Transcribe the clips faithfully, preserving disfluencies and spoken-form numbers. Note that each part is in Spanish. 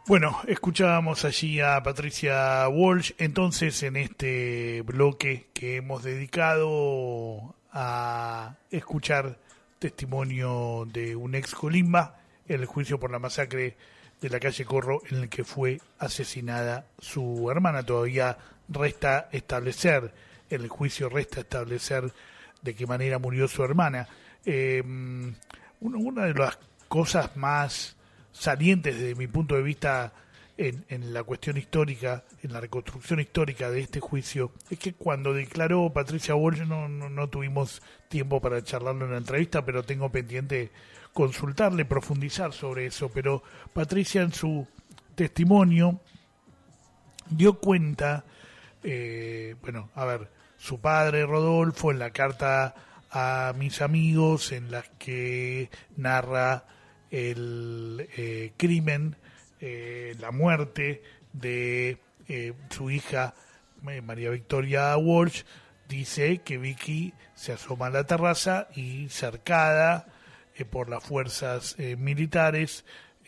Bueno, escuchábamos allí a Patricia Walsh, entonces en este bloque que hemos dedicado a escuchar testimonio de un ex Colimba en el juicio por la masacre de la calle Corro en el que fue asesinada su hermana. Todavía resta establecer, en el juicio resta establecer de qué manera murió su hermana. Eh, una de las cosas más salientes desde mi punto de vista en, en la cuestión histórica, en la reconstrucción histórica de este juicio, es que cuando declaró Patricia Walsh, no, no, no tuvimos tiempo para charlarlo en la entrevista, pero tengo pendiente consultarle, profundizar sobre eso, pero Patricia en su testimonio dio cuenta, eh, bueno, a ver, su padre Rodolfo en la carta a mis amigos en la que narra el eh, crimen, eh, la muerte de eh, su hija eh, María Victoria Walsh, dice que Vicky se asoma a la terraza y cercada eh, por las fuerzas eh, militares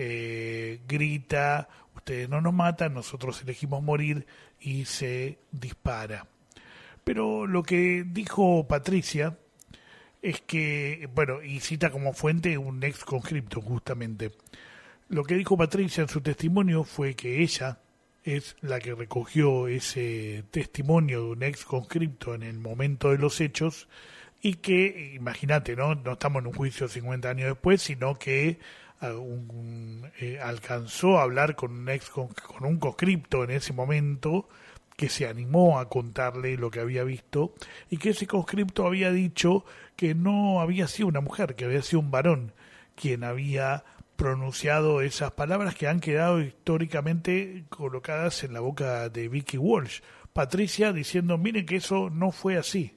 eh, grita: ustedes no nos matan, nosotros elegimos morir, y se dispara. Pero lo que dijo Patricia es que, bueno, y cita como fuente un ex conscripto justamente. Lo que dijo Patricia en su testimonio fue que ella es la que recogió ese testimonio de un ex conscripto en el momento de los hechos y que, imagínate, ¿no? No estamos en un juicio cincuenta años después, sino que uh, un, eh, alcanzó a hablar con un ex con, con un conscripto en ese momento, que se animó a contarle lo que había visto, y que ese conscripto había dicho que no había sido una mujer, que había sido un varón quien había pronunciado esas palabras que han quedado históricamente colocadas en la boca de Vicky Walsh. Patricia diciendo: miren que eso no fue así.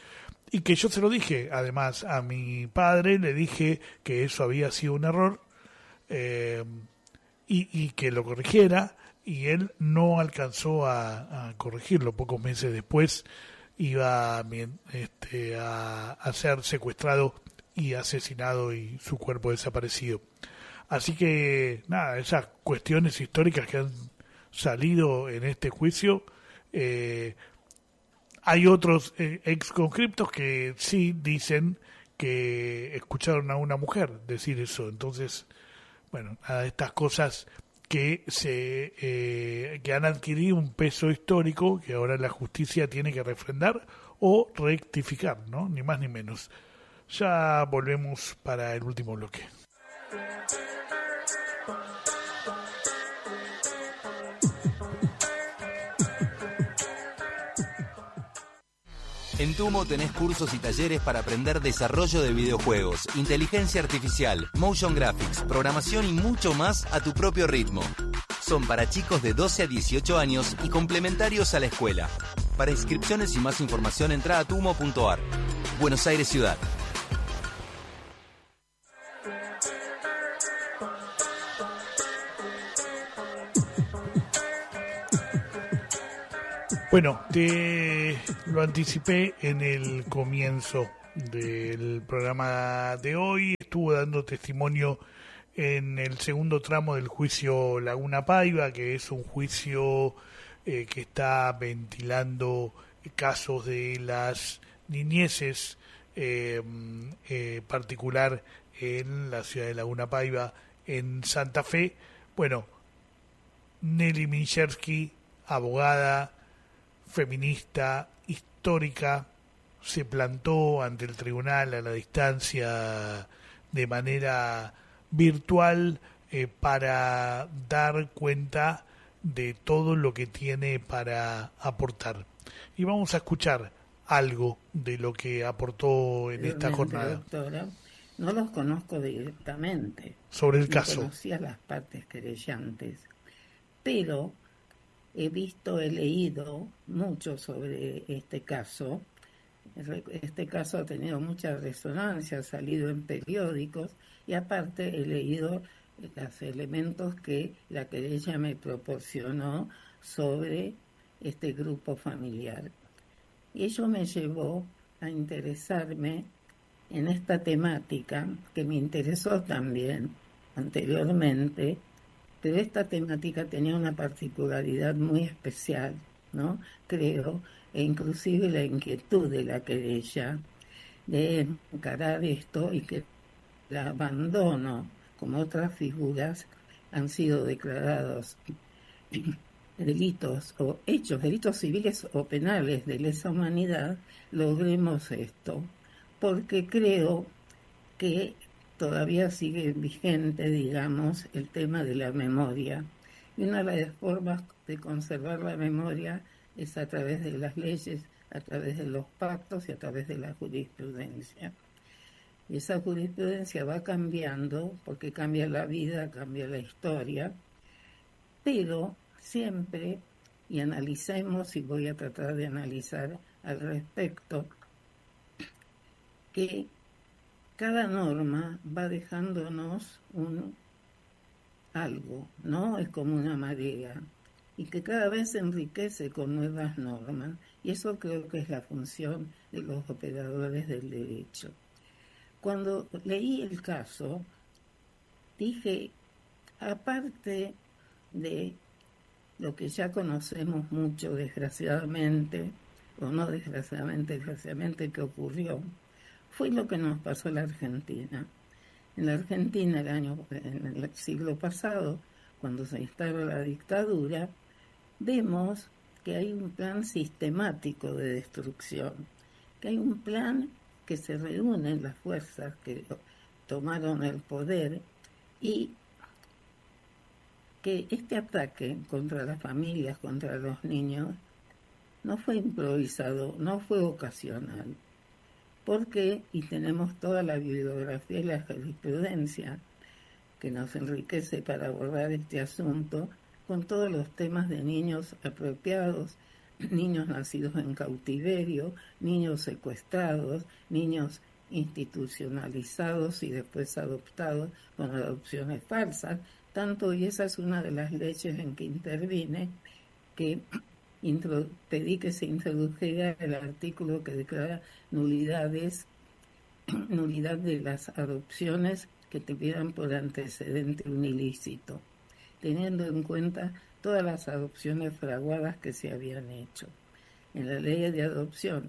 Y que yo se lo dije, además, a mi padre, le dije que eso había sido un error, eh, y, y que lo corrigiera, y él no alcanzó a, a corregirlo. Pocos meses después iba este, a, a ser secuestrado y asesinado y su cuerpo desaparecido. Así que, nada, esas cuestiones históricas que han salido en este juicio, eh, hay otros eh, ex conscriptos que sí dicen que escucharon a una mujer decir eso. Entonces, bueno, nada, estas cosas que se eh, que han adquirido un peso histórico que ahora la justicia tiene que refrendar o rectificar, ¿no? Ni más ni menos. Ya volvemos para el último bloque. En Tumo tenés cursos y talleres para aprender desarrollo de videojuegos, inteligencia artificial, motion graphics, programación y mucho más a tu propio ritmo. Son para chicos de doce a dieciocho años y complementarios a la escuela. Para inscripciones y más información entra a tumo punto ar. Buenos Aires Ciudad. Bueno, te lo anticipé en el comienzo del programa de hoy. Estuvo dando testimonio en el segundo tramo del juicio Laguna Paiva, que es un juicio eh, que está ventilando casos de las niñeces, eh, eh, particular en la ciudad de Laguna Paiva, en Santa Fe. Bueno, Nelly Minchersky, abogada, feminista, histórica, se plantó ante el tribunal a la distancia de manera virtual eh, para dar cuenta de todo lo que tiene para aportar. Y vamos a escuchar algo de lo que aportó en esta jornada. Doctora, no los conozco directamente. Sobre el no caso. Conocía las partes querellantes, pero he visto, he leído mucho sobre este caso. Este caso ha tenido mucha resonancia, ha salido en periódicos y aparte he leído los elementos que la querella me proporcionó sobre este grupo familiar. Y ello me llevó a interesarme en esta temática que me interesó también anteriormente, pero esta temática tenía una particularidad muy especial, ¿no? Creo, e inclusive la inquietud de la querella de encarar esto y que el abandono, como otras figuras, han sido declarados delitos o hechos, delitos civiles o penales de lesa humanidad, logremos esto, porque creo que todavía sigue vigente, digamos, el tema de la memoria. Y una de las formas de conservar la memoria es a través de las leyes, a través de los pactos y a través de la jurisprudencia. Y esa jurisprudencia va cambiando, porque cambia la vida, cambia la historia, pero siempre, y analicemos, y voy a tratar de analizar al respecto, que cada norma va dejándonos un algo, ¿no? Es como una marea, y que cada vez se enriquece con nuevas normas, y eso creo que es la función de los operadores del derecho. Cuando leí el caso, dije, aparte de lo que ya conocemos mucho, desgraciadamente, o no desgraciadamente, desgraciadamente que ocurrió, fue lo que nos pasó en la Argentina. En la Argentina, el año, en el siglo pasado, cuando se instala la dictadura, vemos que hay un plan sistemático de destrucción, que hay un plan que se reúnen las fuerzas que tomaron el poder y que este ataque contra las familias, contra los niños, no fue improvisado, no fue ocasional. Porque, y tenemos toda la bibliografía y la jurisprudencia que nos enriquece para abordar este asunto, con todos los temas de niños apropiados, niños nacidos en cautiverio, niños secuestrados, niños institucionalizados y después adoptados con adopciones falsas, tanto, y esa es una de las leyes en que intervine, que intro, pedí que se introdujera el artículo que declara nulidades, nulidad de las adopciones que tuvieran por antecedente un ilícito, teniendo en cuenta todas las adopciones fraguadas que se habían hecho. En la ley de adopción,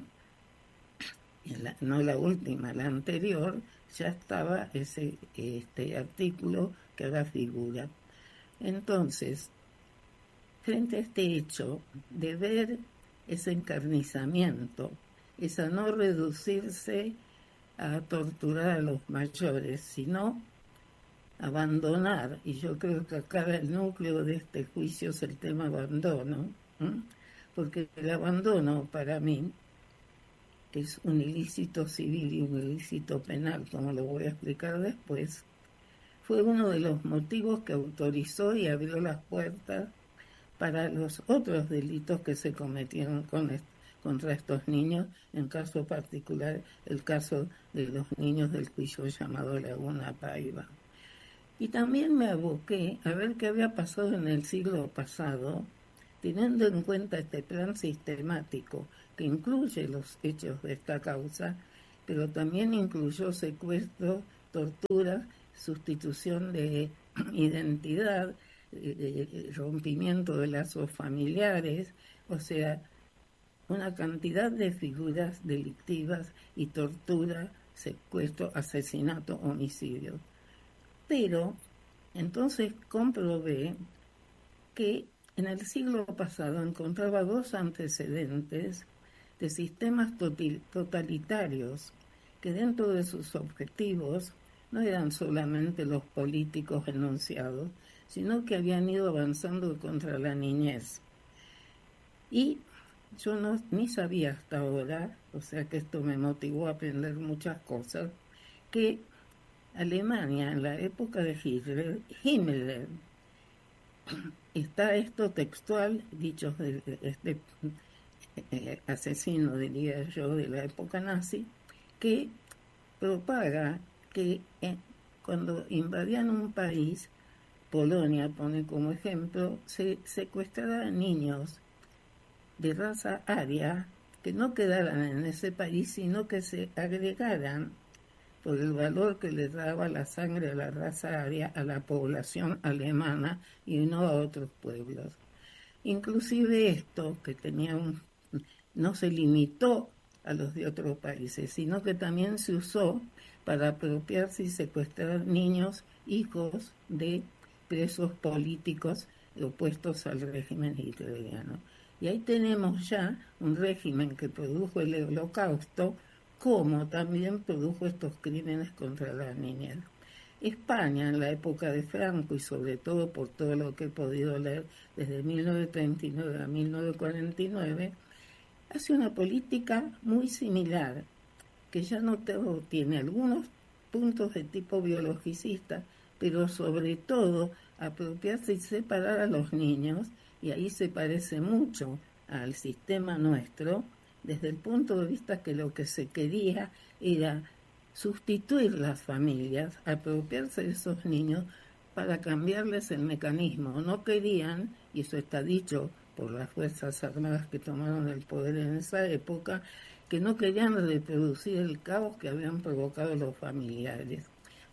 en la, no la última, la anterior, ya estaba ese este artículo que ahora figura. Entonces, frente a este hecho de ver ese encarnizamiento, esa no reducirse a torturar a los mayores, sino abandonar, y yo creo que acá el núcleo de este juicio es el tema abandono, ¿eh? Porque el abandono para mí, que es un ilícito civil y un ilícito penal, como lo voy a explicar después, fue uno de los motivos que autorizó y abrió las puertas para los otros delitos que se cometieron con est- contra estos niños, en caso particular el caso de los niños del juicio llamado Laguna Paiva. Y también me aboqué a ver qué había pasado en el siglo pasado, teniendo en cuenta este plan sistemático que incluye los hechos de esta causa, pero también incluyó secuestros, torturas, sustitución de identidad, eh, rompimiento de lazos familiares, o sea, una cantidad de figuras delictivas y tortura, secuestro, asesinato, homicidio. Pero entonces comprobé que en el siglo pasado encontraba dos antecedentes de sistemas totalitarios que dentro de sus objetivos no eran solamente los políticos enunciados, sino que habían ido avanzando contra la niñez. Y yo no, ni sabía hasta ahora, o sea que esto me motivó a aprender muchas cosas, que Alemania, en la época de Hitler, Himmler, está esto textual, dichos de este eh, asesino, diría yo, de la época nazi, que propaga que eh, cuando invadían un país, Polonia pone como ejemplo, se secuestraran niños de raza aria que no quedaran en ese país, sino que se agregaran por el valor que le daba la sangre a la raza aria a la población alemana y no a otros pueblos. Inclusive esto, que tenía un, no se limitó a los de otros países, sino que también se usó para apropiarse y secuestrar niños, hijos de presos políticos opuestos al régimen hitleriano. Y ahí tenemos ya un régimen que produjo el Holocausto, como también produjo estos crímenes contra la niñez. España, en la época de Franco, y sobre todo por todo lo que he podido leer desde mil novecientos treinta y nueve a mil novecientos cuarenta y nueve, hace una política muy similar, que ya no tiene algunos puntos de tipo biologicista, pero sobre todo apropiarse y separar a los niños, y ahí se parece mucho al sistema nuestro, desde el punto de vista que lo que se quería era sustituir las familias, apropiarse de esos niños para cambiarles el mecanismo. No querían, y eso está dicho por las Fuerzas Armadas que tomaron el poder en esa época, que no querían reproducir el caos que habían provocado los familiares.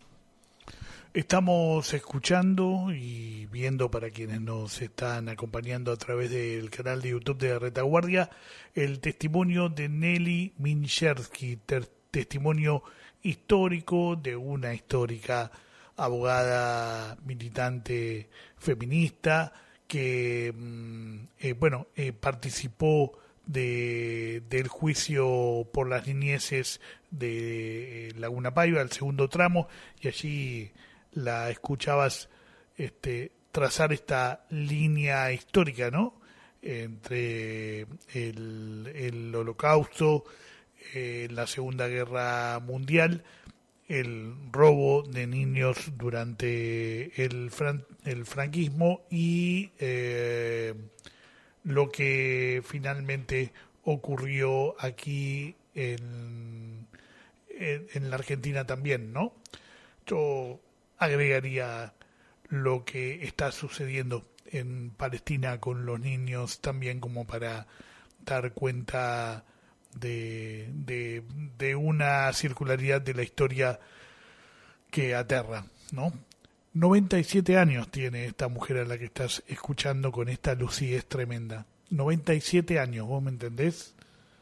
Estamos escuchando y viendo, para quienes nos están acompañando a través del canal de YouTube de Retaguardia, el testimonio de Nelly Minchersky, ter- testimonio histórico de una histórica abogada militante feminista que eh, bueno eh, participó de del juicio por las niñeces de eh, Laguna Paiva, el segundo tramo, y allí la escuchabas este, trazar esta línea histórica, ¿no? Entre el, el Holocausto, eh, la Segunda Guerra Mundial, el robo de niños durante el, fran, el franquismo y eh, lo que finalmente ocurrió aquí en, en, en la Argentina también, ¿no? Yo agregaría lo que está sucediendo en Palestina con los niños también, como para dar cuenta de, de, de una circularidad de la historia que aterra, ¿no? noventa y siete años tiene esta mujer a la que estás escuchando con esta lucidez tremenda. noventa y siete años, ¿vos me entendés?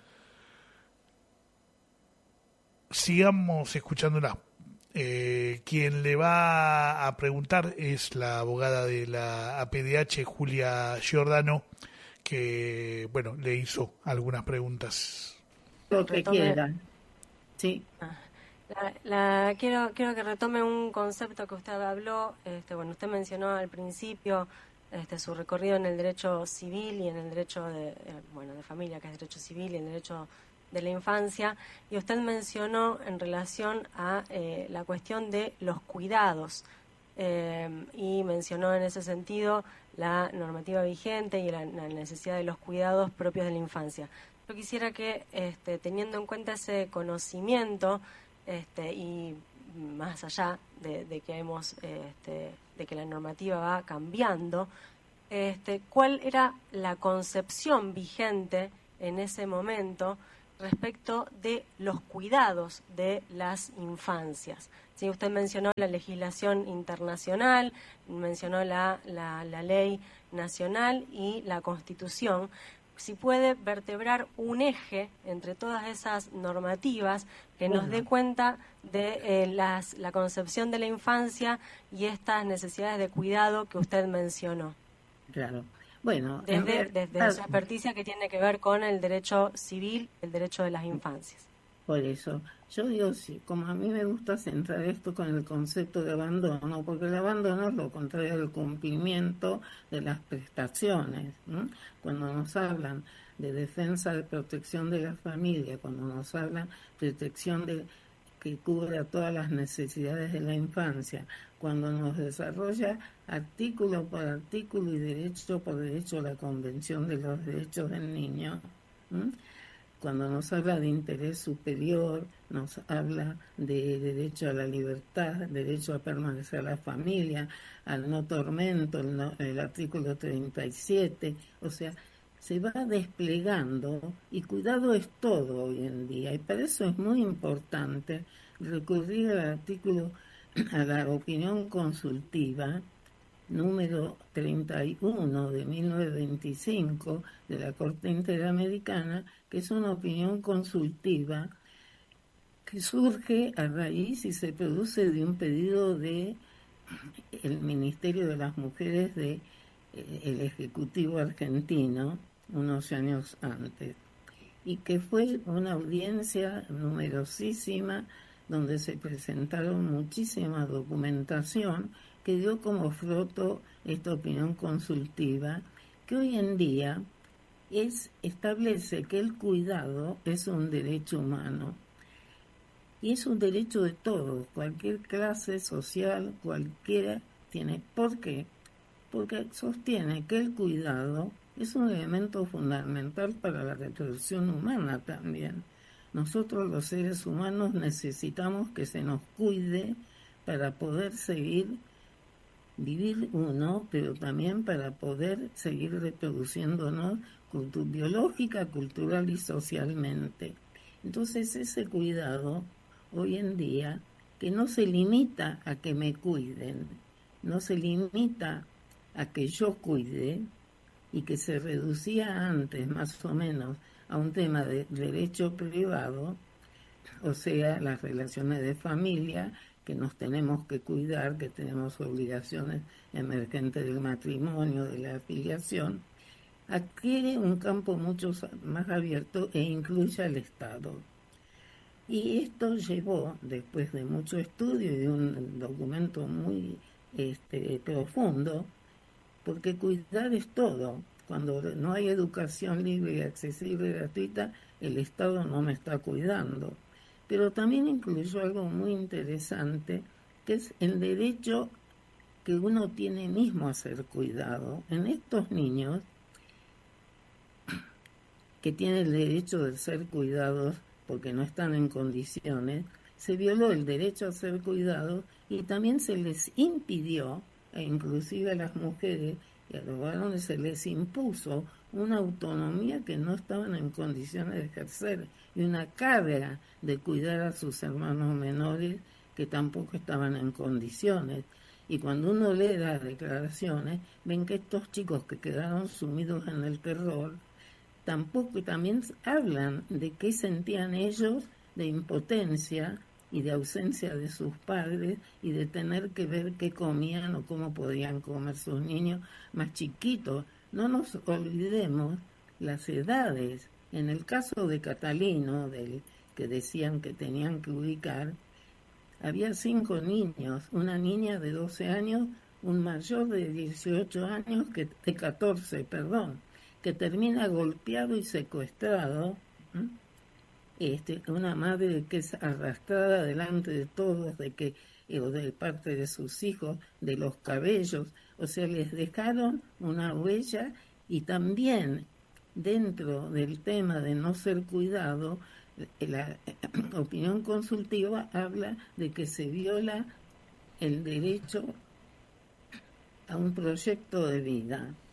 Sigamos escuchándola. Eh, quien le va a preguntar es la abogada de la A P D H, Julia Giordano, que, bueno, le hizo algunas preguntas. Lo que quieran. Sí. La, la, quiero, quiero que retome un concepto que usted habló. Este, bueno, usted mencionó al principio este, su recorrido en el derecho civil y en el derecho de, eh, bueno, de familia, que es derecho civil, y en el derecho de la infancia, y usted mencionó en relación a eh, la cuestión de los cuidados, eh, y mencionó en ese sentido la normativa vigente y la, la necesidad de los cuidados propios de la infancia. Yo quisiera que, este, teniendo en cuenta ese conocimiento, este, y más allá de, de que hemos, este, de que la normativa va cambiando, este, ¿cuál era la concepción vigente en ese momento respecto de los cuidados de las infancias? Sí, usted mencionó la legislación internacional, mencionó la, la, la ley nacional y la Constitución. Si puede vertebrar un eje entre todas esas normativas que nos dé cuenta de eh, las, la concepción de la infancia y estas necesidades de cuidado que usted mencionó. Claro. Bueno, desde, desde su experticia que tiene que ver con el derecho civil, el derecho de las infancias. Por eso, yo digo, sí, como a mí me gusta centrar esto con el concepto de abandono, porque el abandono es lo contrario al cumplimiento de las prestaciones, ¿no? Cuando nos hablan de defensa, de protección de la familia, cuando nos hablan de protección de que cubra todas las necesidades de la infancia, cuando nos desarrolla artículo por artículo y derecho por derecho la Convención de los Derechos del Niño, ¿m? Cuando nos habla de interés superior, nos habla de derecho a la libertad, derecho a permanecer a la familia, al no tormento, el, no, el artículo treinta y siete, o sea, se va desplegando, y cuidado es todo hoy en día, y para eso es muy importante recurrir al artículo, a la opinión consultiva número treinta y uno de mil novecientos veinticinco de la Corte Interamericana, que es una opinión consultiva que surge a raíz y se produce de un pedido de el Ministerio de las Mujeres de eh, el Ejecutivo argentino unos años antes, y que fue una audiencia numerosísima donde se presentaron muchísima documentación que dio como fruto esta opinión consultiva, que hoy en día es, establece que el cuidado es un derecho humano. Y es un derecho de todos, cualquier clase social, cualquiera tiene. ¿Por qué? Porque sostiene que el cuidado es un elemento fundamental para la reproducción humana también. Nosotros los seres humanos necesitamos que se nos cuide para poder seguir, vivir uno, pero también para poder seguir reproduciéndonos cultu- biológica, cultural y socialmente. Entonces ese cuidado hoy en día, que no se limita a que me cuiden, no se limita a que yo cuide, y que se reducía antes más o menos a un tema de derecho privado, o sea, las relaciones de familia, que nos tenemos que cuidar, que tenemos obligaciones emergentes del matrimonio, de la afiliación, adquiere un campo mucho más abierto e incluye al Estado. Y esto llevó, después de mucho estudio y de un documento muy este, profundo, porque cuidar es todo. Cuando no hay educación libre, accesible y gratuita, el Estado no me está cuidando. Pero también incluyó algo muy interesante, que es el derecho que uno tiene mismo a ser cuidado. En estos niños que tienen el derecho de ser cuidados porque no están en condiciones, se violó el derecho a ser cuidados y también se les impidió, e inclusive a las mujeres y a los varones se les impuso una autonomía que no estaban en condiciones de ejercer y una carga de cuidar a sus hermanos menores que tampoco estaban en condiciones. Y cuando uno lee las declaraciones, ven que estos chicos que quedaron sumidos en el terror, tampoco también hablan de qué sentían ellos de impotencia y de ausencia de sus padres y de tener que ver qué comían o cómo podían comer sus niños más chiquitos. No nos olvidemos las edades. En el caso de Catalino, del que decían que tenían que ubicar, había cinco niños, una niña de doce años, un mayor de dieciocho años, que, de catorce, perdón, que termina golpeado y secuestrado, ¿eh? Este, una madre que es arrastrada delante de todos, de que, o de parte de sus hijos, de los cabellos, o sea, les dejaron una huella. Y también dentro del tema de no ser cuidado, la opinión consultiva habla de que se viola el derecho a un proyecto de vida.